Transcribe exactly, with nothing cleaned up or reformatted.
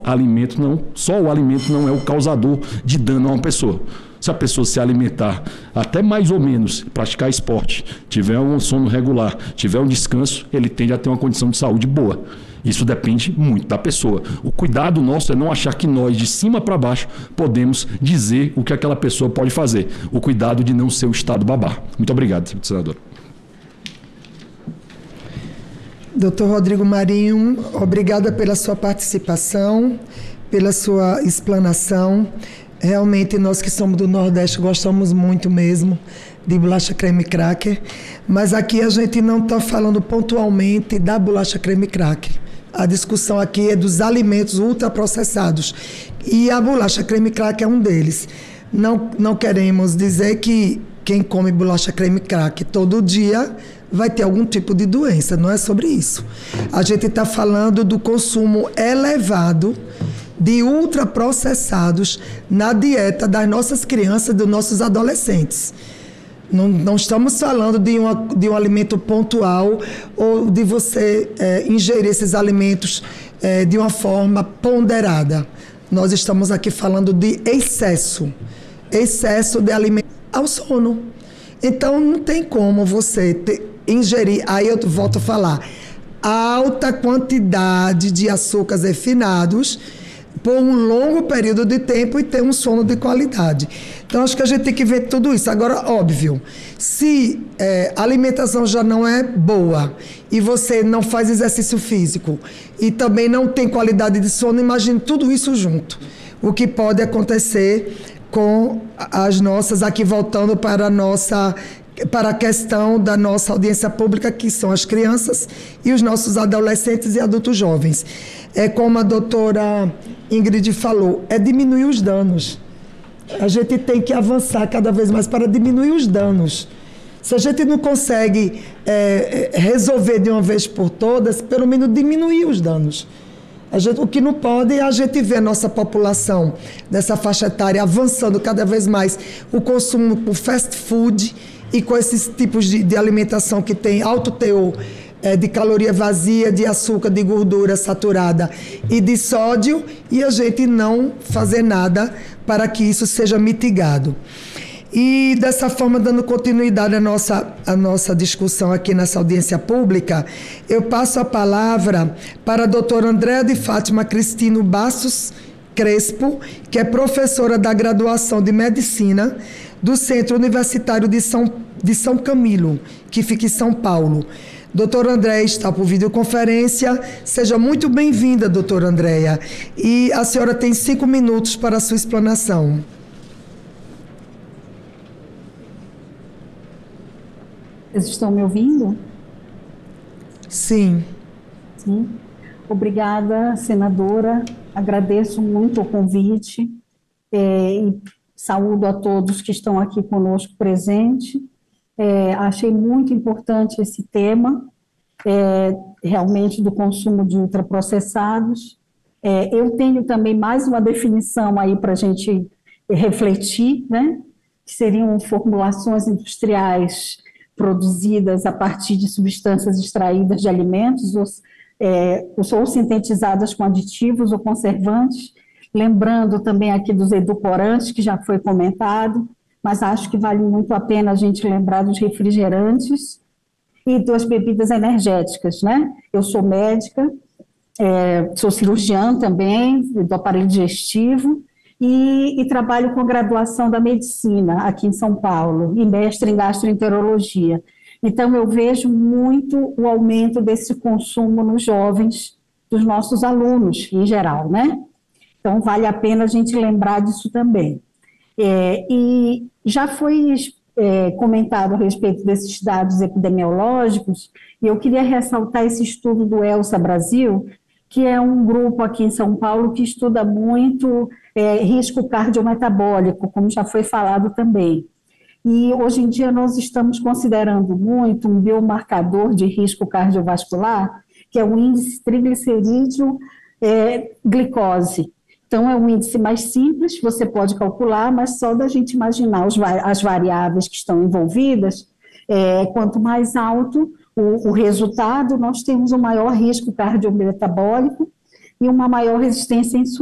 alimento não, só o alimento não é o causador de dano a uma pessoa. Se a pessoa se alimentar até mais ou menos, praticar esporte, tiver um sono regular, tiver um descanso, ele tende a ter uma condição de saúde boa. Isso depende muito da pessoa. O cuidado nosso é não achar que nós, de cima para baixo, podemos dizer o que aquela pessoa pode fazer. O cuidado de não ser o Estado babá. Muito obrigado, senador. doutor Rodrigo Marinho, obrigada pela sua participação, pela sua explanação. Realmente, nós que somos do Nordeste gostamos muito mesmo de bolacha creme cracker, mas aqui a gente não está falando pontualmente da bolacha creme cracker. A discussão aqui é dos alimentos ultraprocessados e a bolacha creme cracker é um deles. Não, não queremos dizer que quem come bolacha creme cracker todo dia vai ter algum tipo de doença, não é sobre isso. A gente está falando do consumo elevado de ultraprocessados na dieta das nossas crianças, dos nossos adolescentes. Não, não estamos falando de, uma, de um alimento pontual ou de você é, ingerir esses alimentos é, de uma forma ponderada. Nós estamos aqui falando de excesso, excesso de alimento ao sono. Então, não tem como você ter, ingerir, aí eu volto a falar, alta quantidade de açúcares refinados por um longo período de tempo e ter um sono de qualidade. Então, acho que a gente tem que ver tudo isso. Agora, óbvio, se é, a alimentação já não é boa e você não faz exercício físico e também não tem qualidade de sono, imagine tudo isso junto. O que pode acontecer com as nossas, aqui voltando para a nossa, para a questão da nossa audiência pública, que são as crianças e os nossos adolescentes e adultos jovens. É como a doutora Ingrid falou, é diminuir os danos. A gente tem que avançar cada vez mais para diminuir os danos. Se a gente não consegue é, resolver de uma vez por todas, pelo menos diminuir os danos. A gente, o que não pode é a gente ver a nossa população dessa faixa etária avançando cada vez mais o consumo por fast food e com esses tipos de, de alimentação que tem alto teor é, de caloria vazia, de açúcar, de gordura saturada e de sódio, e a gente não fazer nada para que isso seja mitigado. E dessa forma, dando continuidade à nossa, à nossa discussão aqui nessa audiência pública, eu passo a palavra para a doutora Andréa de Fátima Cristino Bastos Crespo, que é professora da graduação de Medicina do Centro Universitário de São, de São Camilo, que fica em São Paulo. Doutora Andréa está por videoconferência. Seja muito bem-vinda, doutora Andréa. E a senhora tem cinco minutos para a sua explanação. Vocês estão me ouvindo? Sim. Sim. Obrigada, senadora. Agradeço muito o convite é, e saúdo a todos que estão aqui conosco presentes. É, achei muito importante esse tema, é, realmente, do consumo de ultraprocessados. É, eu tenho também mais uma definição aí para a gente refletir, né? Que seriam formulações industriais produzidas a partir de substâncias extraídas de alimentos, ou, é, ou sintetizadas com aditivos ou conservantes, lembrando também aqui dos edulcorantes, que já foi comentado, mas acho que vale muito a pena a gente lembrar dos refrigerantes e das bebidas energéticas, né? Eu sou médica, é, sou cirurgiã também, do aparelho digestivo, E, e trabalho com graduação da medicina aqui em São Paulo, e mestre em gastroenterologia. Então, eu vejo muito o aumento desse consumo nos jovens, dos nossos alunos, em geral, né? Então, vale a pena a gente lembrar disso também. É, e já foi é, comentado a respeito desses dados epidemiológicos, e eu queria ressaltar esse estudo do ELSA Brasil, que é um grupo aqui em São Paulo que estuda muito é, risco cardiometabólico, como já foi falado também. E hoje em dia nós estamos considerando muito um biomarcador de risco cardiovascular, que é o índice triglicerídeo é, glicose. Então é um índice mais simples, você pode calcular, mas só da gente imaginar os, as variáveis que estão envolvidas, é, quanto mais alto o, o resultado, nós temos um maior risco cardiometabólico, e uma maior resistência à insulina.